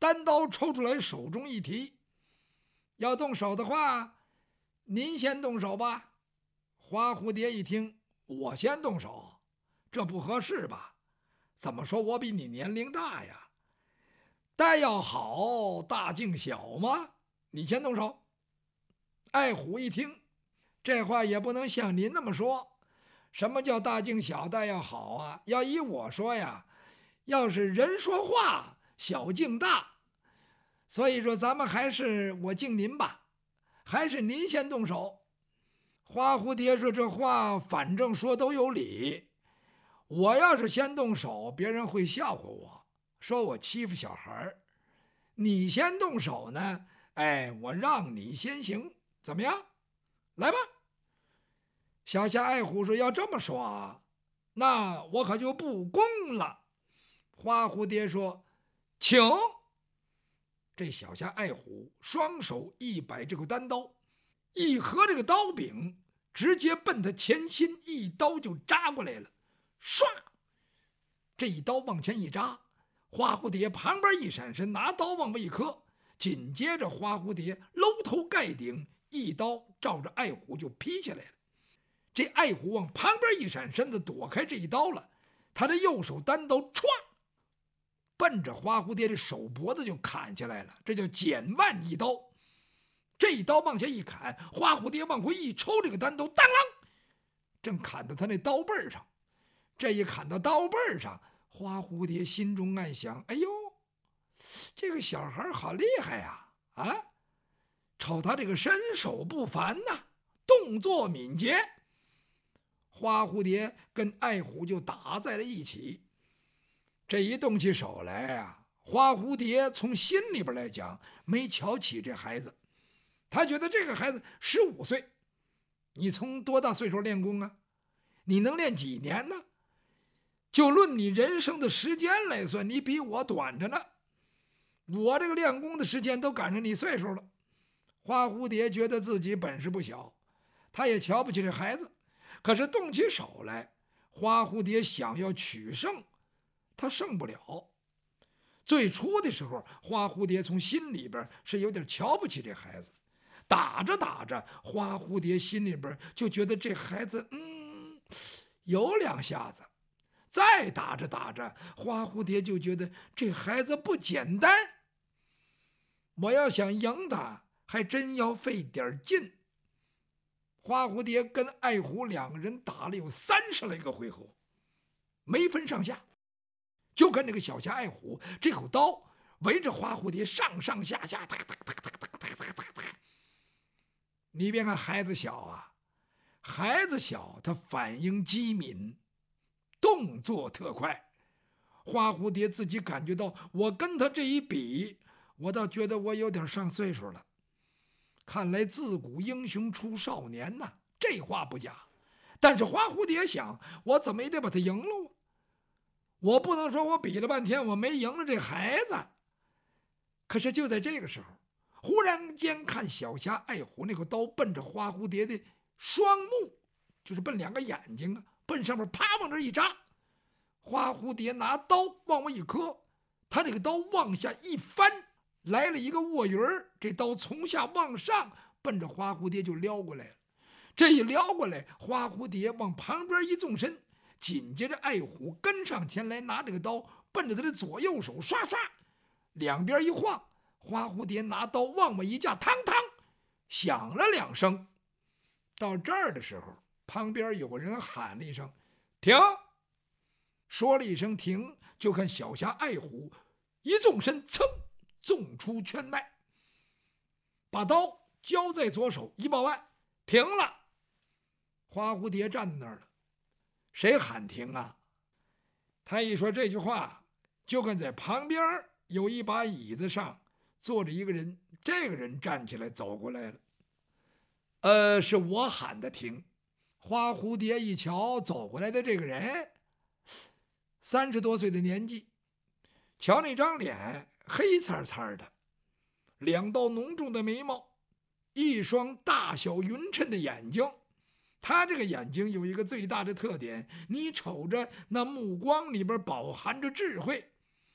单刀抽出来，手中一提，要动手的话，您先动手吧。花蝴蝶一听，我先动手，这不合适吧？怎么说我比你年龄大呀？带要好，大敬小吗？你先动手。爱虎一听，这话也不能像您那么说。什么叫大敬小，带要好啊？要依我说呀，要是人说话，小敬大。所以说，咱们还是我敬您吧，还是您先动手。花蝴蝶说：“这话反正说都有理。我要是先动手，别人会笑话我，说我欺负小孩。你先动手呢，我让你先行，怎么样？来吧。”小虾爱虎说：“要这么说啊，那我可就不恭了。”花蝴蝶说：“请。”这小虾爱虎双手一摆这个单刀，一合这个刀柄，直接奔他前心一刀就扎过来了。唰，这一刀往前一扎，花蝴蝶旁边一闪身，拿刀往外一磕，紧接着花蝴蝶搂头盖顶，一刀照着爱虎就劈下来了。这爱虎往旁边一闪身子，躲开这一刀了。他的右手单刀歘，奔着花蝴蝶的手脖子就砍下来了，这叫剪腕一刀。这一刀往下一砍，花蝴蝶往回一抽，这个单刀当啷，正砍到他那刀背上。这一砍到刀背上，花蝴蝶心中暗想：哎呦，这个小孩好厉害呀！瞅他这个身手不凡呐，动作敏捷。花蝴蝶跟爱虎就打在了一起。这一动起手来啊，花蝴蝶从心里边来讲没瞧起这孩子，他觉得这个孩子15岁，你从多大岁数练功啊？你能练几年呢？就论你人生的时间来算，你比我短着呢。我这个练功的时间都赶上你岁数了。花蝴蝶觉得自己本事不小，他也瞧不起这孩子。可是动起手来，花蝴蝶想要取胜，他胜不了。最初的时候，花蝴蝶从心里边是有点瞧不起这孩子。打着打着，花蝴蝶心里边就觉得这孩子有两下子。再打着打着，花蝴蝶就觉得这孩子不简单。我要想赢他，还真要费点劲。花蝴蝶跟爱虎两个人打了有30来个回合，没分上下。就跟这个小虾爱虎这口刀围着花蝴蝶上上下下，你别看孩子小啊，孩子小他反应机敏，动作特快。花蝴蝶自己感觉到，我跟他这一比，我倒觉得我有点上岁数了。看来自古英雄出少年呐，这话不假。但是花蝴蝶想，我怎么也得把他赢了啊！我不能说我比了半天我没赢了这孩子。可是就在这个时候，忽然间看小虾爱虎那口刀奔着花蝴蝶的双目，就是奔两个眼睛啊，奔上面啪往这一扎。花蝴蝶拿刀往外一磕，他这个刀往下一翻，来了一个卧云儿，这刀从下往上奔着花蝴蝶就撩过来了。这一撩过来，花蝴蝶往旁边一纵身，紧接着爱虎跟上前来，拿这个刀奔着他的左右手刷刷两边一晃。花蝴蝶拿刀往外一架，嘡嘡响了2声。到这儿的时候，旁边有个人喊了一声停，说了一声停，就看小虾爱虎一纵身，噌纵出圈外，把刀交在左手一抱腕，停了。花蝴蝶站那儿了，谁喊停啊？他一说这句话，就跟在旁边有一把椅子上坐着一个人，这个人站起来走过来了。是我喊的停。花蝴蝶一瞧走过来的这个人，30多岁的年纪，瞧那张脸黑擦擦的，2道浓重的眉毛，一双大小匀称的眼睛。他这个眼睛有一个最大的特点，你瞅着那目光里边饱含着智慧。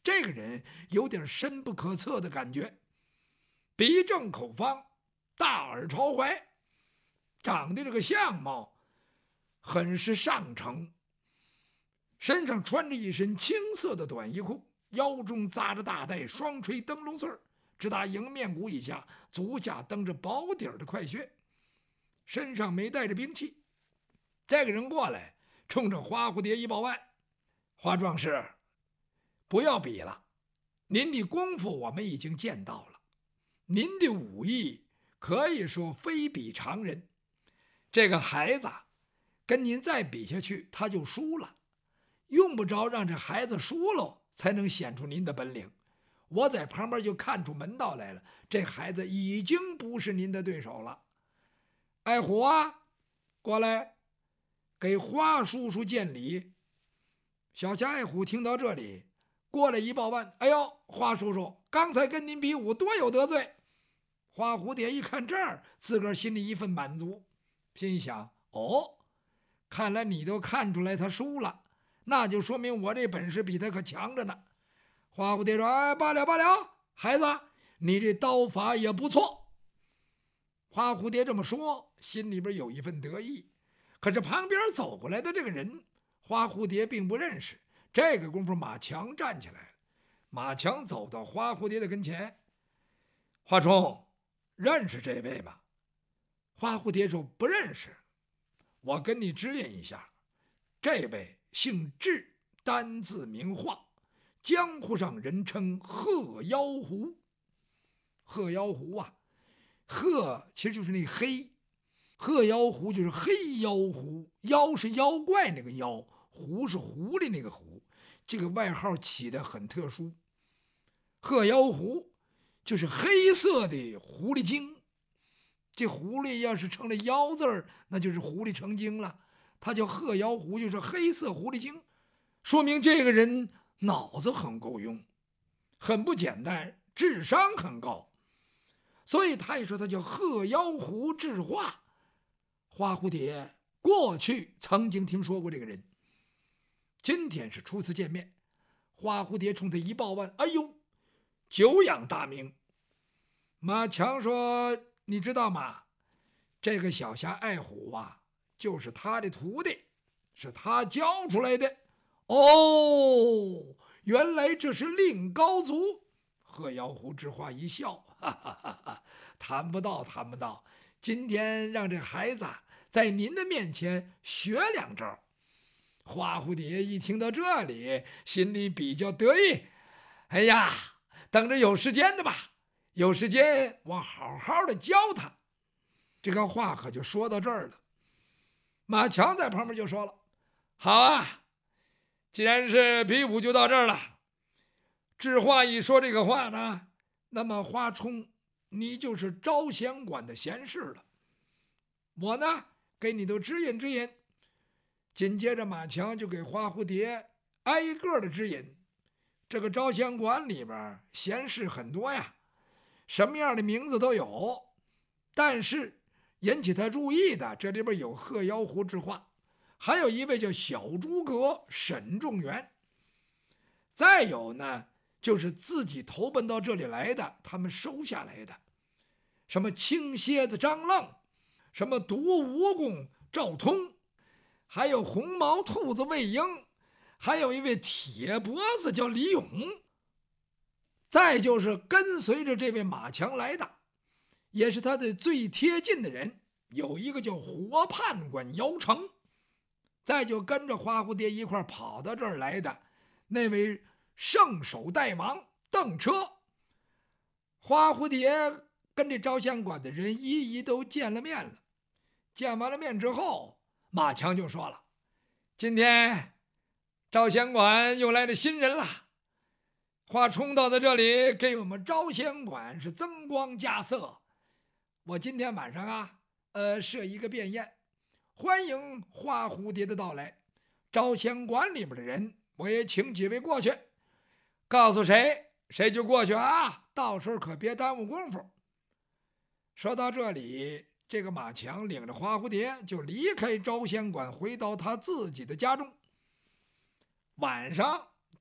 这个人有点深不可测的感觉，鼻正口方，大耳朝怀，长得这个相貌很是上乘，身上穿着一身青色的短衣裤，腰中扎着大带，双垂灯笼穗，直达迎面骨以下，足下蹬着薄底儿的快靴，身上没带着兵器。这个人过来，冲着花蝴蝶一报案：“花壮士，不要比了，您的功夫我们已经见到了，您的武艺可以说非比常人。这个孩子跟您再比下去，他就输了，用不着让这孩子输了才能显出您的本领。我在旁边就看出门道来了，这孩子已经不是您的对手了。爱虎啊，过来给花叔叔见礼。”小侠爱虎听到这里，过来一报案：“哎呦，花叔叔，刚才跟您比武多有得罪。”花蝴蝶一看这儿，自个儿心里一份满足，心想：哦，看来你都看出来他输了，那就说明我这本事比他可强着呢。花蝴蝶说：“哎，罢了罢了，孩子，你这刀法也不错。”花蝴蝶这么说，心里边有一份得意。可是旁边走过来的这个人，花蝴蝶并不认识。这个功夫，马强站起来了。马强走到花蝴蝶的跟前：“花冲，认识这位吗？”花蝴蝶说：“不认识。”“我跟你指引一下，这位姓智，单字名化，江湖上人称鹤妖狐。鹤妖狐啊，鹤其实就是那黑，鹤妖狐就是黑妖狐，妖是妖怪那个妖，狐是狐狸那个狐，这个外号起得很特殊。鹤妖狐就是黑色的狐狸精，这狐狸要是成了妖字儿，那就是狐狸成精了。他叫鹤妖狐，就是黑色狐狸精，说明这个人脑子很够用，很不简单，智商很高。所以他也说他叫鹤妖狐智化。花蝴蝶过去曾经听说过这个人，今天是初次见面。花蝴蝶冲他一报案：“哎呦，久仰大名。”马强说：“你知道吗？这个小侠爱虎啊，就是他的徒弟，是他教出来的。”“哦，原来这是令高足。”鹤妖狐之话一笑：“哈哈哈哈，谈不到，谈不到。今天让这孩子在您的面前学两招。”花蝴蝶一听到这里，心里比较得意：“哎呀，等着有时间的吧，有时间我好好的教他。”这个话可就说到这儿了。马强在旁边就说了：“好啊，既然是比武就到这儿了。智化一说这个话呢，那么花冲你就是招贤馆的贤士了。我呢，给你都指引指引。”紧接着马强就给花蝴蝶挨个的指引。这个招贤馆里边贤士很多呀，什么样的名字都有，但是引起他注意的，这里边有鹤妖狐之话，还有一位叫小诸葛沈仲元，再有呢就是自己投奔到这里来的，他们收下来的，什么青蝎子张愣，什么毒蜈蚣赵通，还有红毛兔子魏婴，还有一位铁脖子叫李勇，再就是跟随着这位马强来的，也是他的最贴近的人，有一个叫活判官姚成，再就跟着花蝴蝶一块跑到这儿来的那位圣手大王邓车。花蝴蝶跟这招贤馆的人一一都见了面了。见完了面之后，马强就说了：“今天招贤馆又来了新人了，花冲到这里给我们招贤馆是增光加色。我今天晚上啊，设一个便宴，欢迎花蝴蝶的到来。招贤馆里边的人，我也请几位过去，告诉谁谁就过去啊，到时候可别耽误功夫。”说到这里，这个马强领着花蝴蝶就离开招贤馆，回到他自己的家中。晚上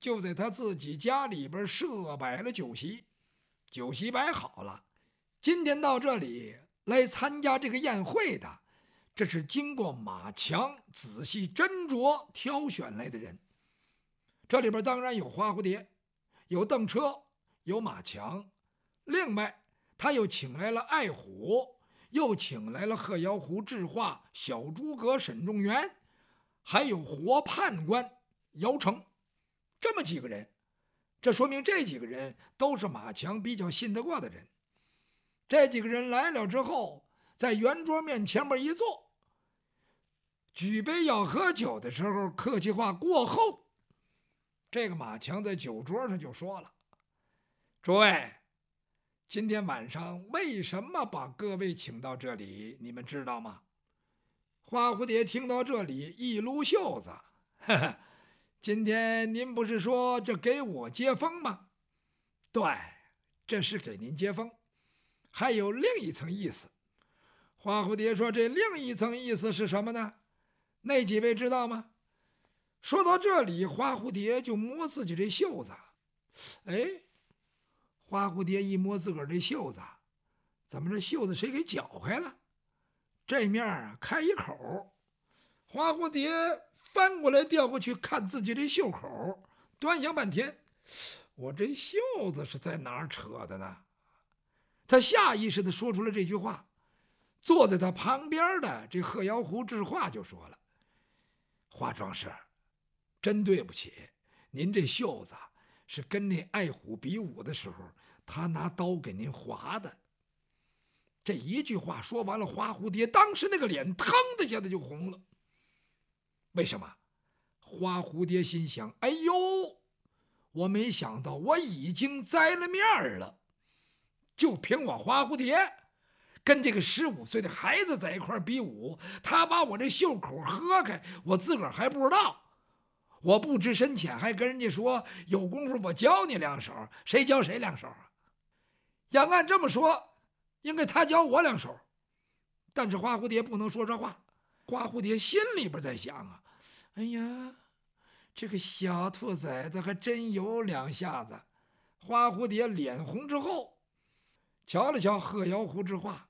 就在他自己家里边设摆了酒席，酒席摆好了，今天到这里来参加这个宴会的，这是经过马强仔细斟酌挑选来的人。这里边当然有花蝴蝶，有邓车，有马强，另外他又请来了爱虎，又请来了鹤窑湖智化、小诸葛沈仲元，还有活判官姚成，这么几个人。这说明这几个人都是马强比较信得过的人。这几个人来了之后，在圆桌面前面一坐，举杯要喝酒的时候，客气话过后，这个马强在酒桌上就说了：诸位，今天晚上为什么把各位请到这里，你们知道吗？花蝴蝶听到这里一撸袖子，呵呵，今天您不是说这给我接风吗？对，这是给您接风，还有另一层意思。花蝴蝶说，这另一层意思是什么呢？那几位知道吗？说到这里，花蝴蝶就摸自己这袖子。哎，花蝴蝶一摸自个儿这袖子，怎么这袖子谁给绞开了？这面开一口，花蝴蝶翻过来调过去看自己这袖口，端详半天，我这袖子是在哪儿扯的呢？他下意识地说出了这句话。坐在他旁边的这鹤窑湖智化就说了：花壮士，真对不起，您这袖子是跟那爱虎比武的时候，他拿刀给您划的。这一句话说完了，花蝴蝶当时那个脸腾的一下子就红了。为什么？花蝴蝶心想：哎呦，我没想到我已经栽了面了，就凭我花蝴蝶跟这个15岁的孩子在一块比武，他把我这袖口喝开，我自个儿还不知道。我不知深浅，还跟人家说有功夫我教你两手，谁教谁两手啊？要按这么说，应该他教我两手。但是花蝴蝶不能说这话，花蝴蝶心里边在想啊，哎呀，这个小兔崽子还真有两下子。花蝴蝶脸红之后，瞧了瞧鹤窑湖之化，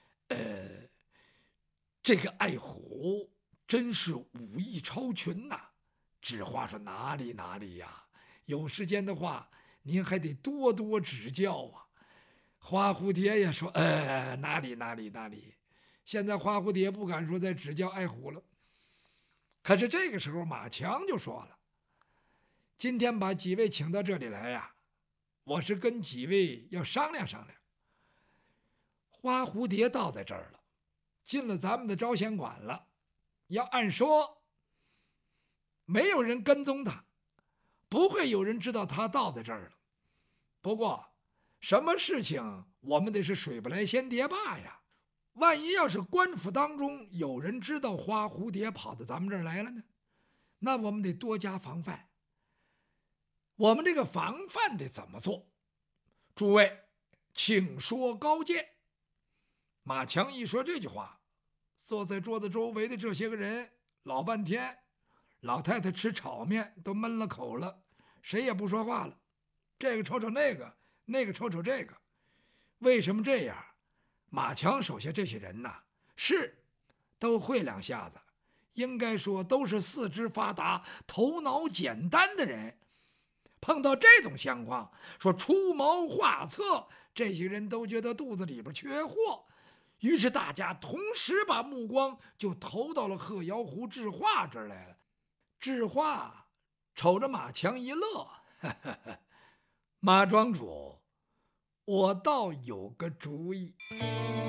这个爱虎真是武艺超群呐。智化说：哪里哪里呀，有时间的话您还得多多指教啊。花蝴蝶也说：哪里哪里哪里。现在花蝴蝶不敢说再指教爱虎了。可是这个时候马强就说了：今天把几位请到这里来呀，我是跟几位要商量商量。花蝴蝶到在这儿了，进了咱们的招贤馆了，要按说没有人跟踪他，不会有人知道他到在这儿了。不过什么事情我们得是水不来先蝶罢呀，万一要是官府当中有人知道花蝴蝶跑到咱们这儿来了呢，那我们得多加防范。我们这个防范得怎么做？诸位请说高见。马强一说这句话，坐在桌子周围的这些个人老半天，老太太吃炒面都闷了口了，谁也不说话了。这个瞅瞅那个，那个瞅瞅这个。为什么这样？马强手下这些人呐，是都会两下子，应该说都是四肢发达、头脑简单的人。碰到这种情况，说出谋划策，这些人都觉得肚子里边缺货。于是大家同时把目光就投到了鹤窑湖智化这儿来了。智化瞅着马强一乐，呵呵呵，马庄主，我倒有个主意。